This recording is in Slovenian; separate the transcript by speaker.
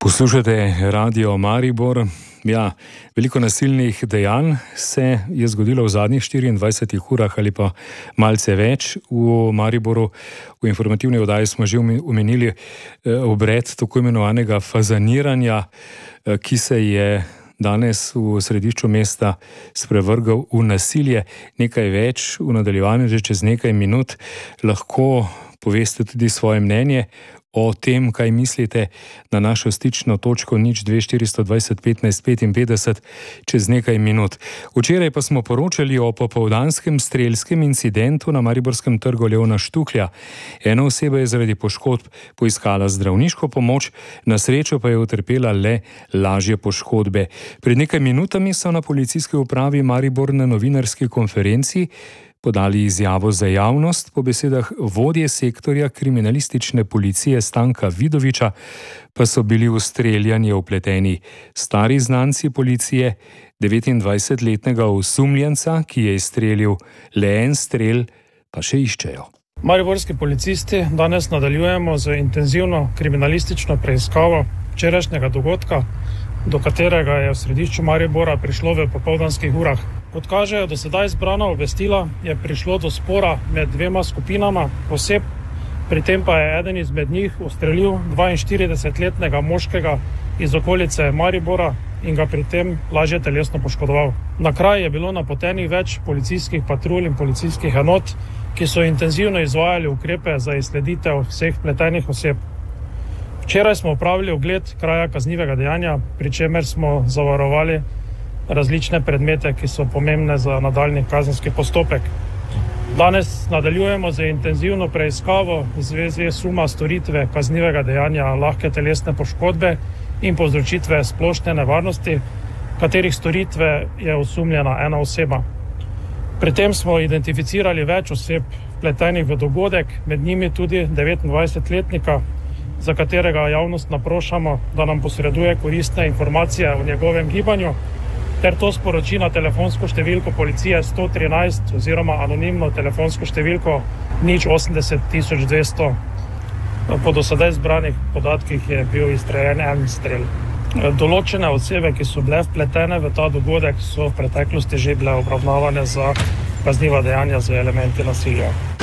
Speaker 1: Poslušate Radio Maribor. Ja, veliko nasilnih dejanj se je zgodilo v zadnjih 24 urah ali pa malce več v Mariboru. V informativni oddaji smo že omenili obred tako imenovanega fazaniranja, ki se je danes v središču mesta sprevrgal v nasilje. Nekaj več v nadaljevanju, že čez nekaj minut, lahko poveste tudi svoje mnenje o tem, kaj mislite, na našo stično točko 02 420 15 55 čez nekaj minut. Včeraj pa smo poročali o popoldanskem strelskem incidentu na mariborskem trgu Leona Štuklja. Ena oseba je zaradi poškodb poiskala zdravniško pomoč, na srečo pa je utrpela le lažje poškodbe. Pred nekaj minutami so na policijski upravi Maribor na novinarski konferenci podali izjavo za javnost. Po besedah vodje sektorja kriminalistične policije Stanka Vidoviča pa so bili v streljanje vpleteni stari znanci policije, 29-letnega osumljenca, ki je izstrelil le en strel, pa še iščejo.
Speaker 2: Mariborski policisti danes nadaljujemo z intenzivno kriminalistično preiskavo včerajšnjega dogodka, do katerega je v središču Maribora prišlo v popoldanskih urah. Kot kažejo do sedaj zbrana obvestila, je prišlo do spora med dvema skupinama oseb, pri tem pa je eden izmed njih ustrelil 42-letnega moškega iz okolice Maribora in ga pri tem lažje telesno poškodoval. Na kraj je bilo napotenih več policijskih patrulj in policijskih enot, ki so intenzivno izvajali ukrepe za izsleditev vseh vpletenih oseb. Včeraj smo opravili ogled kraja kaznivega dejanja, pri čemer smo zavarovali različne predmete, ki so pomembne za nadaljnji kazenski postopek. Danes nadaljujemo z intenzivno preiskavo v zvezi suma storitve kaznivega dejanja lahke telesne poškodbe in povzročitve splošne nevarnosti, katerih storitve je osumljena ena oseba. Pri tem smo identificirali več oseb vpletenih v dogodek, med njimi tudi 29-letnika, za katerega javnost naprošamo, da nam posreduje koristne informacije o njegovem gibanju, ter to sporoči na telefonsko številko policije 113 oziroma anonimno telefonsko številko 080 200. Po do sedaj zbranih podatkih je bil izstreljen en strel. Določene osebe, ki so bile vpletene v ta dogodek, so v preteklosti že bile obravnavane za kazniva dejanja z elementi nasilja.